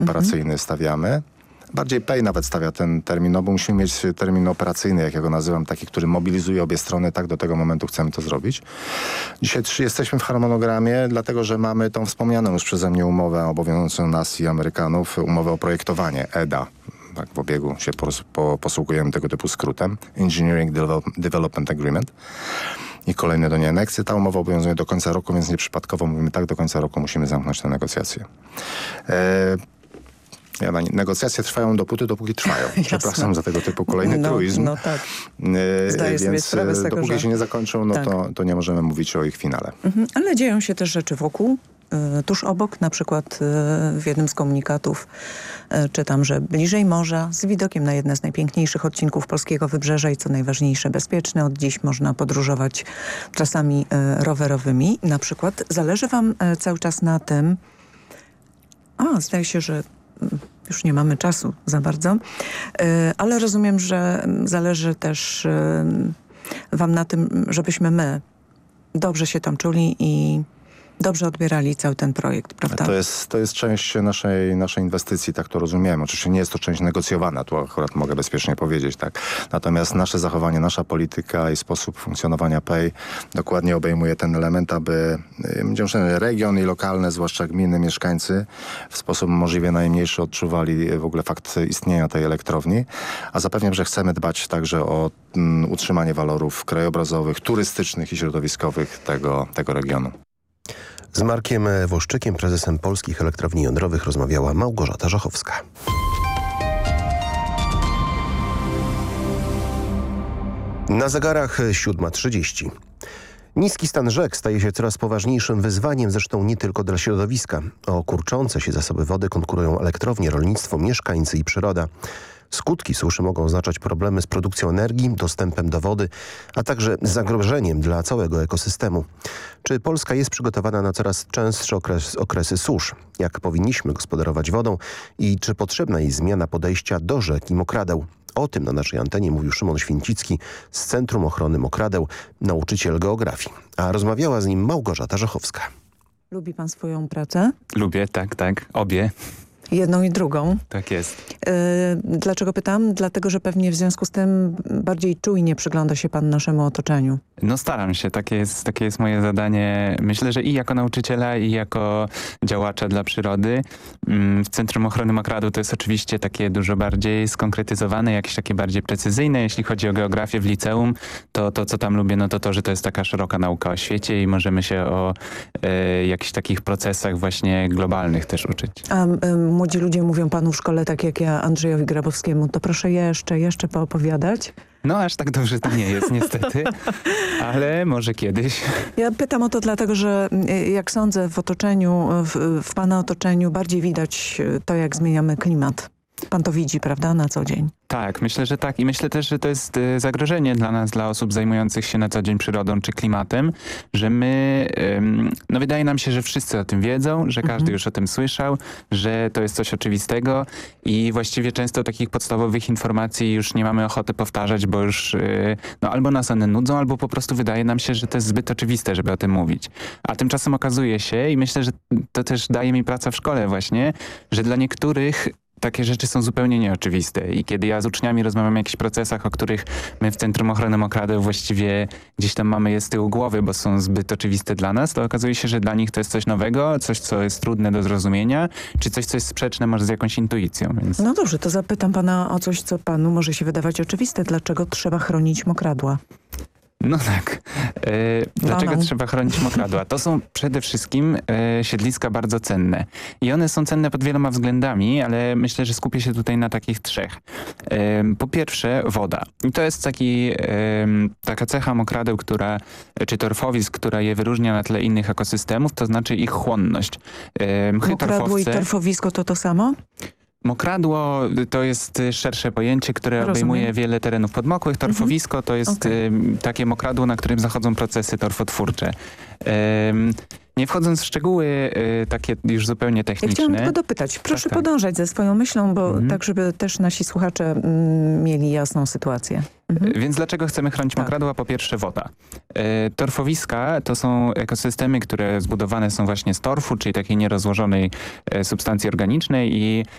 operacyjny stawiamy. Bardziej Pay nawet stawia ten termin, no bo musimy mieć termin operacyjny, jak ja go nazywam, taki, który mobilizuje obie strony, tak do tego momentu chcemy to zrobić. Dzisiaj jesteśmy w harmonogramie, dlatego że mamy tą wspomnianą już przeze mnie umowę obowiązującą nas i Amerykanów, umowę o projektowanie, EDA. Tak w obiegu się posługujemy tego typu skrótem. Engineering Development Agreement. I kolejne do niej aneksy. Ta umowa obowiązuje do końca roku, więc nieprzypadkowo mówimy tak, do końca roku musimy zamknąć te negocjacje. Negocjacje trwają dopóki trwają. Przepraszam za tego typu kolejny truizm. No tak. Zdaję sobie sprawę z tego, dopóki się nie zakończą, no tak. to nie możemy mówić o ich finale. Ale dzieją się też rzeczy wokół. Tuż obok, na przykład w jednym z komunikatów czytam, że bliżej morza, z widokiem na jedne z najpiękniejszych odcinków polskiego wybrzeża i co najważniejsze bezpieczne. Od dziś można podróżować trasami rowerowymi. Na przykład zależy wam cały czas na tym, zdaje się, że już nie mamy czasu za bardzo, ale rozumiem, że zależy też wam na tym, żebyśmy my dobrze się tam czuli i dobrze odbierali cały ten projekt, prawda? To jest część naszej inwestycji, tak to rozumiemy. Oczywiście nie jest to część negocjowana, tu akurat mogę bezpiecznie powiedzieć, tak. Natomiast nasze zachowanie, nasza polityka i sposób funkcjonowania Pay dokładnie obejmuje ten element, aby region i lokalne, zwłaszcza gminy, mieszkańcy w sposób możliwie najmniejszy odczuwali w ogóle fakt istnienia tej elektrowni. A zapewniam, że chcemy dbać także o utrzymanie walorów krajobrazowych, turystycznych i środowiskowych tego regionu. Z Markiem Woszczykiem, prezesem Polskich Elektrowni Jądrowych, rozmawiała Małgorzata Żochowska. Na zegarach 7:30. Niski stan rzek staje się coraz poważniejszym wyzwaniem, zresztą nie tylko dla środowiska. O kurczące się zasoby wody konkurują elektrownie, rolnictwo, mieszkańcy i przyroda. Skutki suszy mogą oznaczać problemy z produkcją energii, dostępem do wody, a także zagrożeniem dla całego ekosystemu. Czy Polska jest przygotowana na coraz częstsze okresy susz? Jak powinniśmy gospodarować wodą i czy potrzebna jest zmiana podejścia do rzek i mokradeł? O tym na naszej antenie mówił Szymon Święcicki z Centrum Ochrony Mokradeł, nauczyciel geografii. A rozmawiała z nim Małgorzata Żochowska. Lubi pan swoją pracę? Lubię, tak. Obie. Jedną i drugą. Tak jest. Dlaczego pytam? Dlatego, że pewnie w związku z tym bardziej czujnie przygląda się pan naszemu otoczeniu. No staram się, takie jest moje zadanie. Myślę, że i jako nauczyciela, i jako działacza dla przyrody. W Centrum Ochrony Mokradeł to jest oczywiście takie dużo bardziej skonkretyzowane, jakieś takie bardziej precyzyjne. Jeśli chodzi o geografię w liceum, to co tam lubię, no to że to jest taka szeroka nauka o świecie i możemy się o jakichś takich procesach właśnie globalnych też uczyć. A młodzi ludzie mówią panu w szkole, tak jak ja Andrzejowi Grabowskiemu, to proszę jeszcze poopowiadać. No aż tak dobrze to nie jest niestety, ale może kiedyś. Ja pytam o to dlatego, że jak sądzę w otoczeniu, w pana otoczeniu bardziej widać to, jak zmieniamy klimat. Pan to widzi, prawda, na co dzień? Tak, myślę, że tak. I myślę też, że to jest zagrożenie dla nas, dla osób zajmujących się na co dzień przyrodą czy klimatem, że my, no wydaje nam się, że wszyscy o tym wiedzą, że każdy już o tym słyszał, że to jest coś oczywistego i właściwie często takich podstawowych informacji już nie mamy ochoty powtarzać, bo już albo nas one nudzą, albo po prostu wydaje nam się, że to jest zbyt oczywiste, żeby o tym mówić. A tymczasem okazuje się i myślę, że to też daje mi praca w szkole właśnie, że dla niektórych takie rzeczy są zupełnie nieoczywiste i kiedy ja z uczniami rozmawiam o jakichś procesach, o których my w Centrum Ochrony Mokradeł właściwie gdzieś tam mamy je z tyłu głowy, bo są zbyt oczywiste dla nas, to okazuje się, że dla nich to jest coś nowego, coś, co jest trudne do zrozumienia, czy coś, co jest sprzeczne może z jakąś intuicją. Więc... No dobrze, to zapytam pana o coś, co panu może się wydawać oczywiste. Dlaczego trzeba chronić mokradła? No tak. Dlaczego trzeba chronić mokradła? To są przede wszystkim siedliska bardzo cenne. I one są cenne pod wieloma względami, ale myślę, że skupię się tutaj na takich trzech. Po pierwsze woda. I to jest taka cecha mokradeł, czy torfowisk, która je wyróżnia na tle innych ekosystemów, to znaczy ich chłonność. Mokradło i torfowisko to samo? Mokradło to jest szersze pojęcie, które obejmuje wiele terenów podmokłych. Torfowisko to jest takie mokradło, na którym zachodzą procesy torfotwórcze. Nie wchodząc w szczegóły takie już zupełnie techniczne. Ja chciałam tylko dopytać. Proszę podążać ze swoją myślą, bo tak, żeby też nasi słuchacze mieli jasną sytuację. Więc dlaczego chcemy chronić mokradła? Po pierwsze woda. Torfowiska to są ekosystemy, które zbudowane są właśnie z torfu, czyli takiej nierozłożonej substancji organicznej i